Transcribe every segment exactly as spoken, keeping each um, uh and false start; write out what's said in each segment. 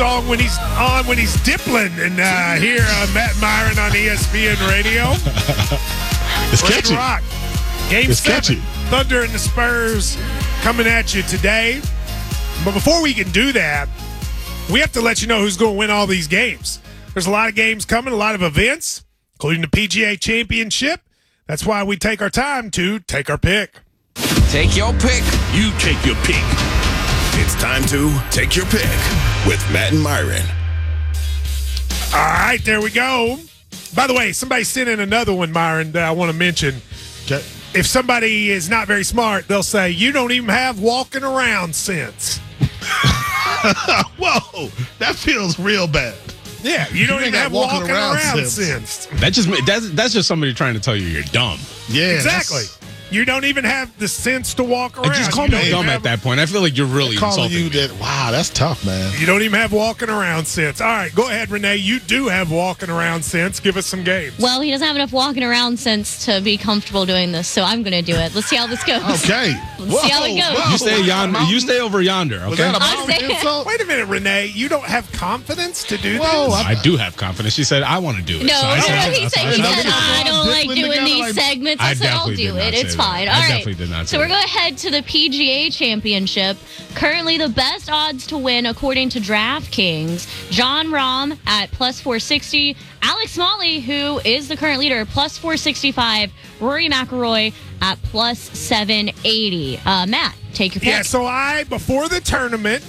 song when he's on when he's dippling. And uh, here, uh, Matt Myron on E S P N Radio. It's catchy. Rock. Game it's seven. Catchy. Thunder and the Spurs coming at you today. But before we can do that, we have to let you know who's going to win all these games. There's a lot of games coming, a lot of events, including the P G A Championship. That's why we take our time to take our pick. Take your pick. You take your pick. It's time to take your pick with Matt and Myron. All right, there we go. By the way, somebody sent in another one, Myron, that I want to mention. Okay. If somebody is not very smart, they'll say, you don't even have walking around sense. Whoa, that feels real bad. Yeah, you don't You even ain't have got walking, walking around, around sense. sense. That just that's that's just somebody trying to tell you you're dumb. Yeah, Exactly. You don't even have the sense to walk around. Like, just call You me don't dumb even at have- that point. I feel like you're really calling insulting you me. that. Wow, that's tough, man. You don't even have walking around sense. All right, go ahead, Renee. You do have walking around sense. Give us some games. Well, he doesn't have enough walking around sense to be comfortable doing this, so I'm going to do it. Let's see how this goes. Okay. Let's see how it goes. You stay yonder. You stay over yonder. Was Okay. that a I'm mountain saying- insult? Wait a minute, Renee. You don't have confidence to do Whoa, this? I do have confidence. She said I want to do it. No, so I no, said, no, he that's said, fine. he I said, know. I don't like Dippling doing together these like- segments. I, I said, I'll definitely do did not it. say It's that. fine. I All right. definitely did not say So we're that. going to head to the P G A Championship. Currently, the best odds to win, according to DraftKings, John Rahm at plus four sixty, Alex Smalley, who is the current leader, plus four sixty-five, Rory McIlroy at plus seven eighty. Uh, Matt, take your pick. Yeah, so I, before the tournament,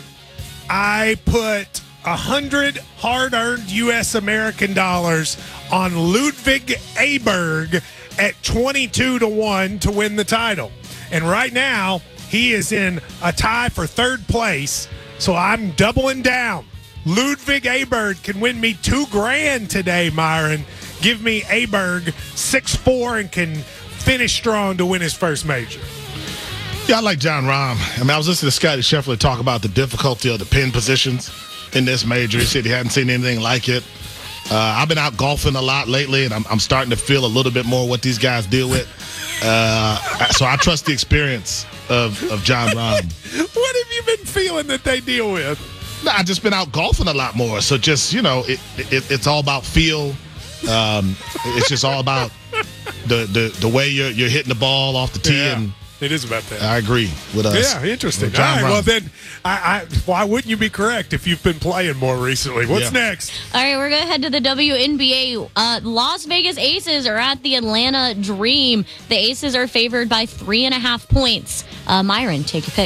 I put one hundred hard-earned U S American dollars on Ludwig Aberg at twenty-two to one to win the title. And right now, he is in a tie for third place, so I'm doubling down. Ludwig Aberg can win me two grand today, Myron. Give me Aberg six four and can finish strong to win his first major. Yeah, I like John Rahm. I mean, I was listening to Scotty Scheffler talk about the difficulty of the pin positions in this major. He said he hadn't seen anything like it. Uh, I've been out golfing a lot lately, and I'm, I'm starting to feel a little bit more what these guys deal with. Uh, so I trust the experience of, of John Rahm. What have you been feeling that they deal with? Nah, I've just been out golfing a lot more. So just, you know, it, it it's all about feel. Um, it's just all about the, the, the way you're, you're hitting the ball off the tee. Yeah, And it is about that. I agree with us. Yeah, interesting. with All John right, Rahm. well then, I, I, why wouldn't you be correct if you've been playing more recently? What's Yeah. next? All right, we're going to head to the W N B A. Uh, Las Vegas Aces are at the Atlanta Dream. The Aces are favored by three and a half points. Uh, Myron, take your pick.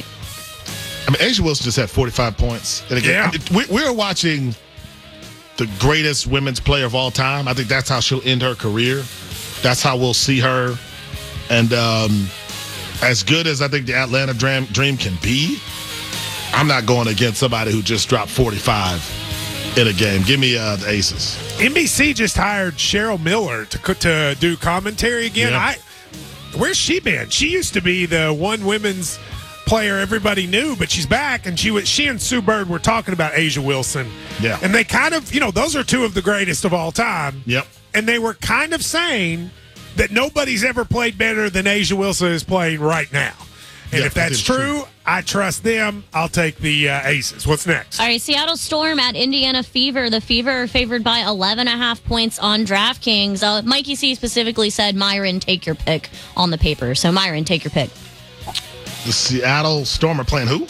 I mean, Asia Wilson just had forty-five points. And again, Yeah. I mean, we, we're watching the greatest women's player of all time. I think that's how she'll end her career. That's how we'll see her. And um, as good as I think the Atlanta Dream, dream can be, I'm not going against somebody who just dropped forty-five in a game. Give me uh, the Aces. N B C just hired Cheryl Miller to co- to do commentary again. Yeah. I where's she been? She used to be the one women's player everybody knew, but she's back, and she was she and Sue Bird were talking about Asia Wilson. Yeah. And they kind of, you know, those are two of the greatest of all time. Yep. And they were kind of saying that nobody's ever played better than Asia Wilson is playing right now. And Yeah, if that's I think it's true, true. I trust them. I'll take the uh, Aces. What's next? All right, Seattle Storm at Indiana Fever. The Fever are favored by eleven and a half points on DraftKings. Uh, Mikey C specifically said, Myron, take your pick on the paper. So, Myron, take your pick. The Seattle Storm are playing who?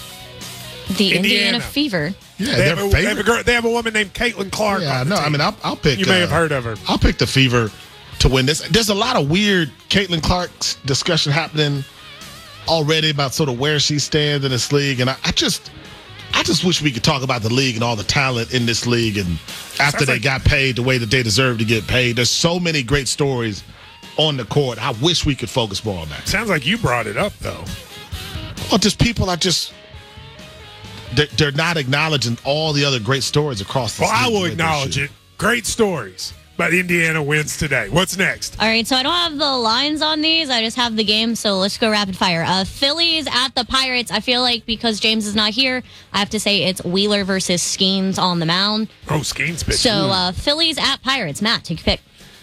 The Indiana, Indiana. Fever. Yeah, They they're have, a, they, have a favorite. girl, they have a woman named Caitlin Clark. Yeah, on the no, I team. mean, I'll, I'll pick. You may uh, have heard of her. I'll pick the Fever to win this. There's a lot of weird Caitlin Clark's discussion happening already about sort of where she stands in this league, and I, I just, I just wish we could talk about the league and all the talent in this league. And after Sounds they like- got paid the way that they deserve to get paid, there's so many great stories on the court. I wish we could focus more on that. Sounds like you brought it up, though. Well, just people are just. They're, they're not acknowledging all the other great stories across the Well, I league will the way they acknowledge should. it. Great stories. But Indiana wins today. What's next? All right, so I don't have the lines on these. I just have the game, so let's go rapid fire. Uh, Phillies at the Pirates. I feel like because James is not here, I have to say it's Wheeler versus Skeens on the mound. Oh, Skeens pitch. So uh, Phillies at Pirates. Matt, take your pick.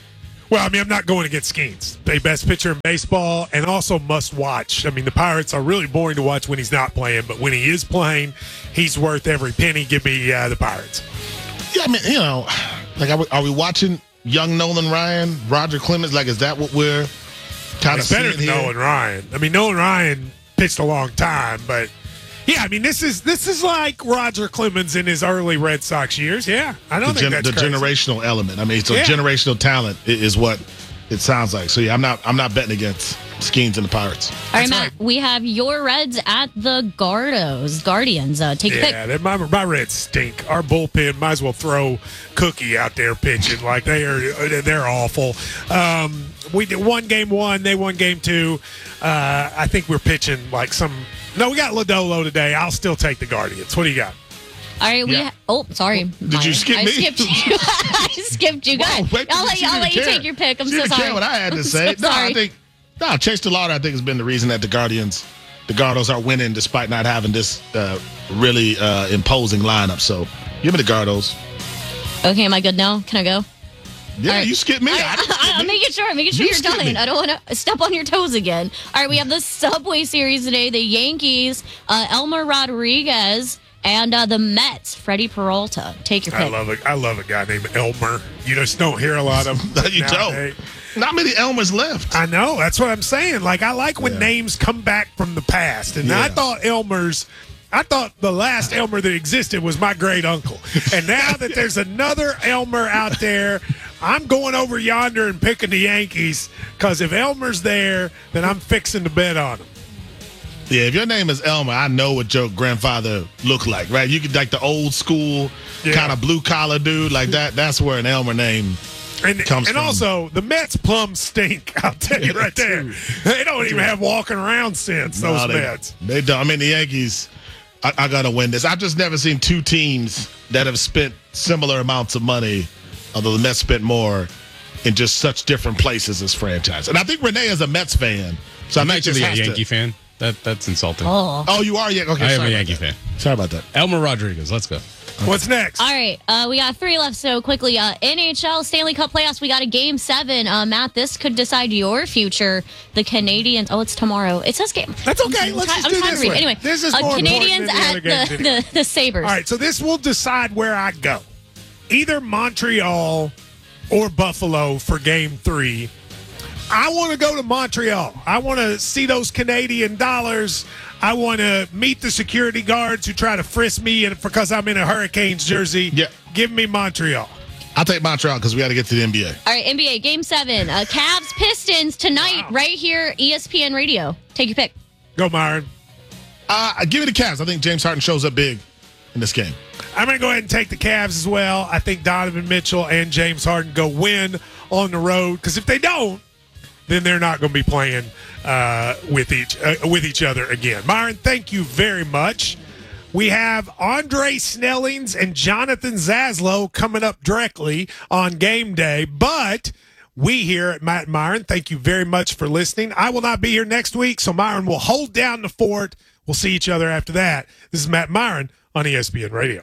Well, I mean, I'm not going against Skeens. The best pitcher in baseball and also must watch. I mean, the Pirates are really boring to watch when he's not playing, but when he is playing, he's worth every penny. Give me uh, the Pirates. Yeah, I mean, you know, like, are we, are we watching young Nolan Ryan, Roger Clemens? Like, is that what we're kind of It's better seeing than here? Nolan Ryan. I mean, Nolan Ryan pitched a long time, but yeah, I mean, this is this is like Roger Clemens in his early Red Sox years. Yeah, I don't The, think gen- that's the crazy. generational element. I mean, so Yeah. generational talent i- is what it sounds like. So yeah, I'm not I'm not betting against Skeens and the Pirates. All right, That's Matt, right. we have your Reds at the Gardos. Guardians, uh, take a pick. Yeah, they're- my, my Reds stink. Our bullpen might as well throw Cookie out there pitching like they are. They're awful. Um, we did one game one, they won game two. Uh, I think we're pitching like some. No, we got Lodolo today. I'll still take the Guardians. What do you got? All right, we. Yeah. Ha- oh, sorry. Did you skip I me? skipped you. I skipped you. Go Whoa, ahead. wait, I'll let, she I'll didn't let you care. take your pick. I'm She so didn't sorry. care what I had to I'm say. so no, I sorry. think no, Chase DeLauder, I think, has been the reason that the Guardians, the Gardos are winning despite not having this uh, really uh, imposing lineup. So give me the Gardos. Okay, am I good now? Can I go? Yeah, All right. you skipped me. All I right, didn't skip I'm me. making sure. I'm making sure You you're skipped done. me. I don't want to step on your toes again. All right, we have the Subway Series today. The Yankees, uh, Elmer Rodriguez, and uh, the Mets, Freddie Peralta. Take your I pick. love a, I love a guy named Elmer. You just don't hear a lot of them. You nowadays. don't. Not many Elmers left. I know. That's what I'm saying. Like, I like when Yeah. names come back from the past. And Yeah. I thought Elmer's, I thought the last Elmer that existed was my great uncle. And now that there's another Elmer out there, I'm going over yonder and picking the Yankees because if Elmer's there, then I'm fixing to bet on him. Yeah, if your name is Elmer, I know what your grandfather looked like, right? You could like the old school Yeah. kind of blue collar dude like that. That's where an Elmer name. And, Comes and from- also, the Mets plum stink. I'll tell you right there. They don't even have walking around sense, those No, they, Mets. They don't. I mean, the Yankees are, are going to win this. I've just never seen two teams that have spent similar amounts of money, although the Mets spent more, in just such different places as franchise. And I think Renee is a Mets fan. So I'm I think actually this a has to- Yankee fan. That That's insulting. Oh. Oh, you are? Yeah. Okay. I am sorry a about Yankee that. fan. Sorry about that. Elmer Rodriguez, let's go. What's next? All right, uh, we got three left. So quickly, uh, N H L Stanley Cup playoffs. We got a game seven. Uh, Matt, this could decide your future. The Canadians. Oh, it's tomorrow. It says game. That's okay. I'm Let's try- just I'm do trying this to read. one. Anyway, This is uh, more important Canadians than the at other games the, anyway. the the Sabres. All right, so this will decide where I go. Either Montreal or Buffalo for game three. I want to go to Montreal. I want to see those Canadian dollars. I want to meet the security guards who try to frisk me and because I'm in a Hurricanes jersey. Yeah. Give me Montreal. I'll take Montreal because we got to get to the N B A. All right, N B A game seven. Uh, Cavs Pistons tonight, right here, E S P N Radio. Take your pick. Go, Myron. Uh, give me the Cavs. I think James Harden shows up big in this game. I'm going to go ahead and take the Cavs as well. I think Donovan Mitchell and James Harden go win on the road because if they don't, then they're not going to be playing uh, with each uh, with each other again. Myron, thank you very much. We have Andre Snellings and Jonathan Zaslow coming up directly on game day, but we here at Matt and Myron, thank you very much for listening. I will not be here next week, so Myron will hold down the fort. We'll see each other after that. This is Matt and Myron on E S P N Radio.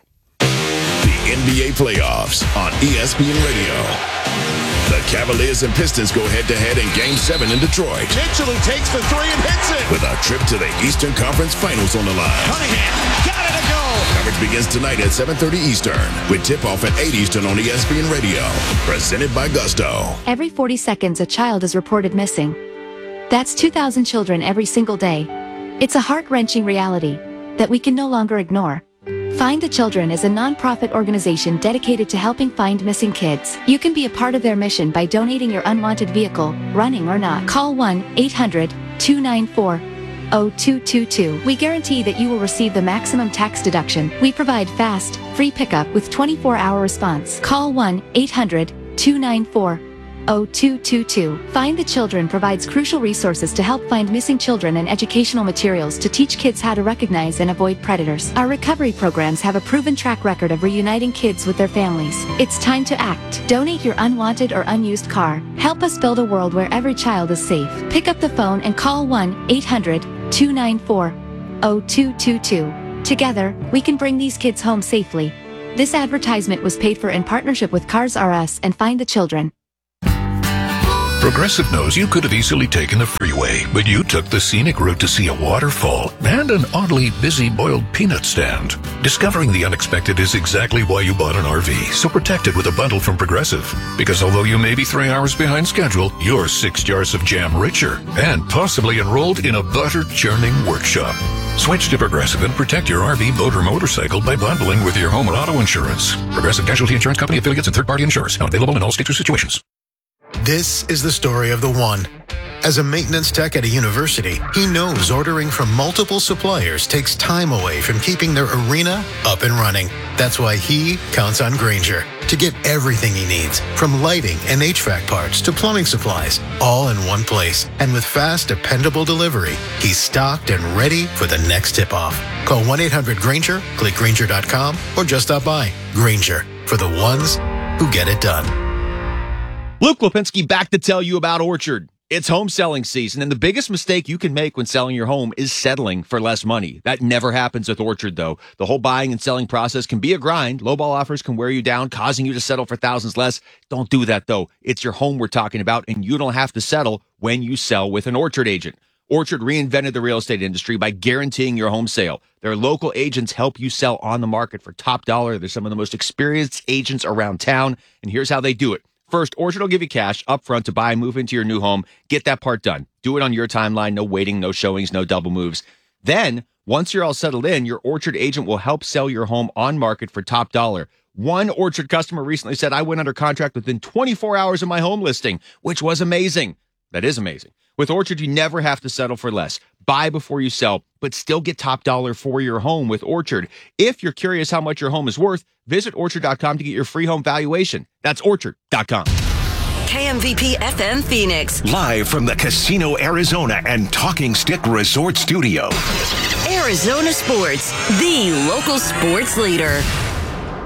The N B A playoffs on E S P N Radio. The Cavaliers and Pistons go head-to-head in Game seven in Detroit. Mitchell who takes the three and hits it. With a trip to the Eastern Conference Finals on the line. Cunningham got it to go. Coverage begins tonight at seven thirty Eastern with tip-off at eight Eastern on E S P N Radio. Presented by Gusto. Every forty seconds, a child is reported missing. That's two thousand children every single day. It's a heart-wrenching reality that we can no longer ignore. Find the Children is a non-profit organization dedicated to helping find missing kids. You can be a part of their mission by donating your unwanted vehicle, running or not. Call one eight hundred two nine four zero two two two. We guarantee that you will receive the maximum tax deduction. We provide fast, free pickup with twenty-four hour response. Call one eight hundred two nine four zero two two two. Find the Children provides crucial resources to help find missing children and educational materials to teach kids how to recognize and avoid predators. Our recovery programs have a proven track record of reuniting kids with their families. It's time to act. Donate your unwanted or unused car. Help us build a world where every child is safe. Pick up the phone and call one eight hundred two nine four zero two two two. Together, we can bring these kids home safely. This advertisement was paid for in partnership with Cars R Us and Find the Children. Progressive knows you could have easily taken the freeway, but you took the scenic route to see a waterfall and an oddly busy boiled peanut stand. Discovering the unexpected is exactly why you bought an R V, so protect it with a bundle from Progressive. Because although you may be three hours behind schedule, you're six jars of jam richer and possibly enrolled in a butter churning workshop. Switch to Progressive and protect your R V, boat, or motorcycle by bundling with your home and auto insurance. Progressive Casualty Insurance Company, affiliates, and third-party insurers. Not available in all states or situations. This is the story of the one. As a maintenance tech at a university, he knows ordering from multiple suppliers takes time away from keeping their arena up and running. That's why he counts on Grainger to get everything he needs, from lighting and H V A C parts to plumbing supplies, all in one place. And with fast, dependable delivery, he's stocked and ready for the next tip-off. Call one eight hundred Grainger, click Grainger dot com, or just stop by. Grainger, for the ones who get it done. Luke Lipinski back to tell you about Orchard. It's home selling season, and the biggest mistake you can make when selling your home is settling for less money. That never happens with Orchard, though. The whole buying and selling process can be a grind. Lowball offers can wear you down, causing you to settle for thousands less. Don't do that, though. It's your home we're talking about, and you don't have to settle when you sell with an Orchard agent. Orchard reinvented the real estate industry by guaranteeing your home sale. Their local agents help you sell on the market for top dollar. They're some of the most experienced agents around town, and here's how they do it. First, Orchard will give you cash up front to buy and move into your new home. Get that part done. Do it on your timeline. No waiting, no showings, no double moves. Then, once you're all settled in, your Orchard agent will help sell your home on market for top dollar. One Orchard customer recently said, I went under contract within twenty-four hours of my home listing, which was amazing. That is amazing. With Orchard, you never have to settle for less. Buy before you sell, but still get top dollar for your home with Orchard. If you're curious how much your home is worth, visit orchard dot com to get your free home valuation. That's orchard dot com. K M V P F M Phoenix. Live from the Casino Arizona and Talking Stick Resort Studio. Arizona Sports, the local sports leader.